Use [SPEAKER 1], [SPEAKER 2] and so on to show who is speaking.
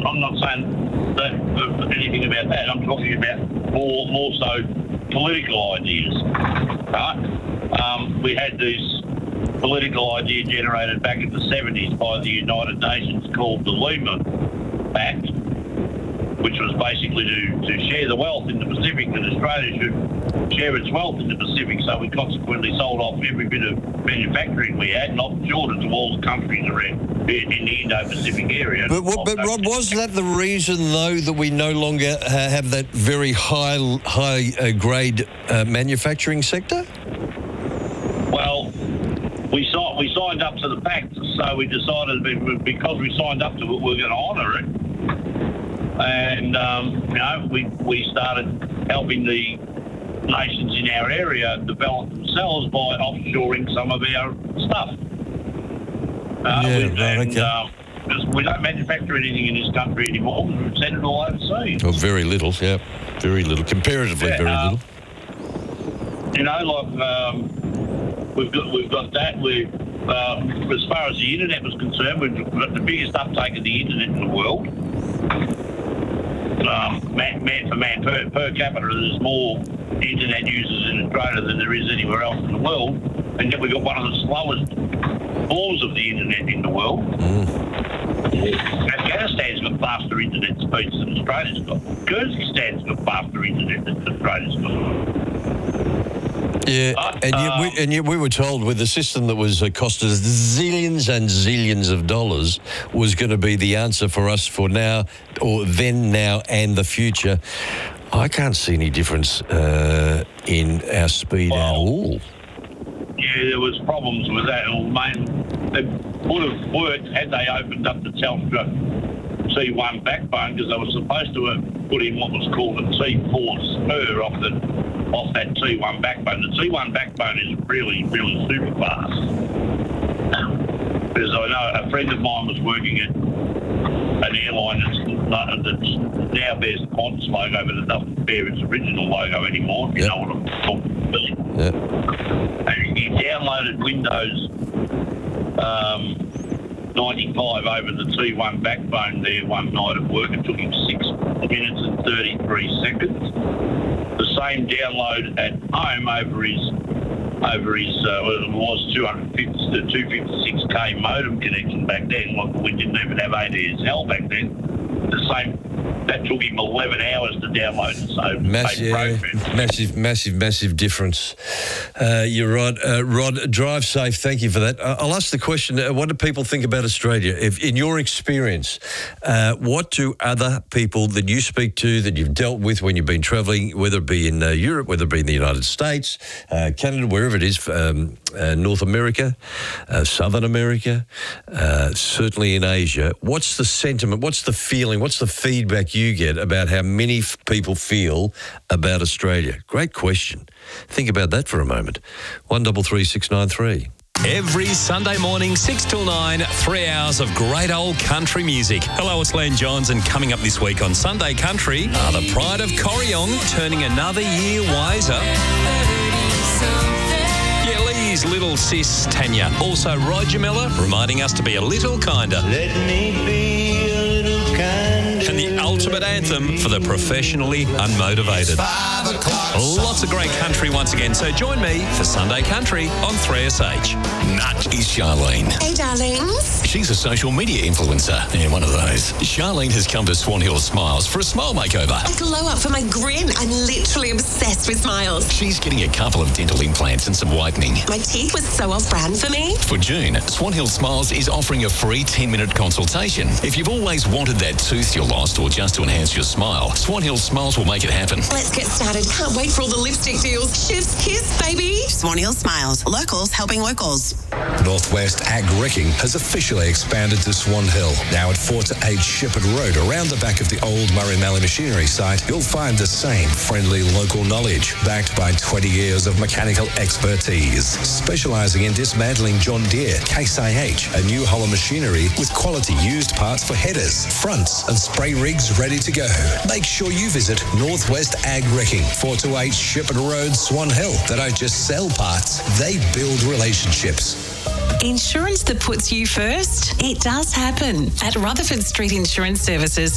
[SPEAKER 1] I'm not saying that anything about that. I'm talking about more so political ideas, right? We had this political idea generated back in the 70s by the United Nations called the Lima Pact, which was basically to share the wealth in the Pacific, and Australia should share its wealth in the Pacific. So we consequently sold off every bit of manufacturing we had and offshored it to all the countries around in the Indo-Pacific area.
[SPEAKER 2] But Rod, was that the reason, though, that we no longer have that very high grade manufacturing sector?
[SPEAKER 1] Well, we signed up to the pact, so we decided because we signed up to it, we're going to honour it. And, we started helping the nations in our area develop themselves by offshoring some of our stuff. We don't manufacture anything in this country anymore. We send it all overseas.
[SPEAKER 2] Well, very little, yeah. Very little. Comparatively, very little.
[SPEAKER 1] We've got that. As far as the internet was concerned, we've got the biggest uptake of the internet in the world. Man for man per capita, there's more internet users in Australia than there is anywhere else in the world, and yet we've got one of the slowest forms of the internet in the world. Afghanistan's got faster internet speeds than Australia's got. Kyrgyzstan's got faster internet than Australia's got.
[SPEAKER 2] Yeah, and yet we were told with a system that was costed us zillions and zillions of dollars was going to be the answer for us for now, or then, now, and the future. I can't see any difference in our speed at all.
[SPEAKER 1] Yeah, there was problems with that. They would have worked had they opened up the Telstra T1 backbone, because they were supposed to have put in what was called a T4 spur off that T1 backbone. The T1 backbone is really, really super fast. Because I know a friend of mine was working at an airline that now bears the Qantas logo, but it doesn't bear its original logo anymore, if you know what I'm talking about.
[SPEAKER 2] Yeah.
[SPEAKER 1] And he downloaded Windows 95 over the T1 backbone there one night at work. It took him 6 minutes and 33 seconds. The same download at home over his it was 250 to 256k modem connection back then. We didn't even have ADSL back then. The same. That took him 11 hours to download it. So massive difference.
[SPEAKER 2] You're right. Rod, drive safe. Thank you for that. I'll ask the question, what do people think about Australia? If, in your experience, what do other people that you speak to, that you've dealt with when you've been travelling, whether it be in Europe, whether it be in the United States, Canada, wherever it is, North America, Southern America, certainly in Asia, what's the sentiment, what's the feeling, what's the feedback you get about how many people feel about Australia? Great question. Think about that for a moment. 133693.
[SPEAKER 3] Every Sunday morning, 6 till 9, 3 hours of great old country music. Hello, it's Len Johns, and coming up this week on Sunday Country are the Pride of Corryong, turning another year wiser. Yeah, Lee's little sis, Tanya. Also, Roger Miller, reminding us to be a little kinder.
[SPEAKER 4] Let me be a little kinder.
[SPEAKER 3] And the ultimate anthem for the professionally unmotivated.
[SPEAKER 4] 5 o'clock.
[SPEAKER 3] Lots of great country once again, so join me for Sunday Country on 3SH.
[SPEAKER 5] Nut is Charlene.
[SPEAKER 6] Hey, darlings.
[SPEAKER 5] She's a social media influencer. Yeah, one of those. Charlene has come to Swan Hill Smiles for a smile makeover.
[SPEAKER 6] I glow up for my grin. I'm literally obsessed with smiles.
[SPEAKER 5] She's getting a couple of dental implants and some whitening.
[SPEAKER 6] My teeth was so off-brand for me.
[SPEAKER 5] For June, Swan Hill Smiles is offering a free 10-minute consultation. If you've always wanted that tooth you lost or just to enhance your smile, Swan Hill Smiles will make it happen.
[SPEAKER 6] Let's get started. Can't wait for all the lipstick deals. Chef's kiss, baby.
[SPEAKER 7] Swan Hill Smiles. Locals helping locals.
[SPEAKER 8] Northwest Ag Wrecking has officially expanded to Swan Hill. Now at 4 to 8 Shepherd Road, around the back of the old Murray Mallee Machinery site, you'll find the same friendly local knowledge, backed by 20 years of mechanical expertise, specialising in dismantling John Deere, Case IH, and New Holland machinery with quality used parts for headers, fronts, and spray rigs ready to go. Make sure you visit Northwest Ag Wrecking, 4 to 8 Shepherd Road, Swan Hill. They don't just sell parts, they build relationships.
[SPEAKER 7] Insurance that puts you first? It does happen at Rutherford Street Insurance Services.